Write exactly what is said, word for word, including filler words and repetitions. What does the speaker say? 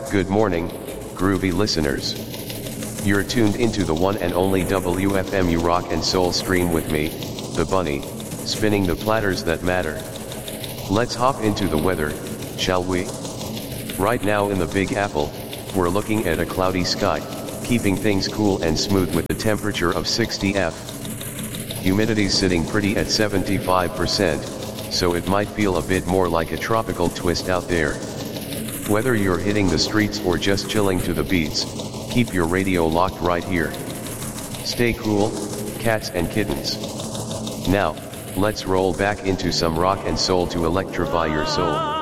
Good morning, groovy listeners. You're tuned into the one and only W F M U Rock and Soul stream with me, the Bunny, spinning the platters that matter. Let's hop into the weather, shall we? Right now in the Big Apple, we're looking at a cloudy sky, keeping things cool and smooth with a temperature of sixty Fahrenheit. Humidity's sitting pretty at seventy-five percent, so it might feel a bit more like a tropical twist out there. Whether you're hitting the streets or just chilling to the beats, keep your radio locked right here. Stay cool, cats and kittens. Now, let's roll back into some rock and soul to electrify your soul.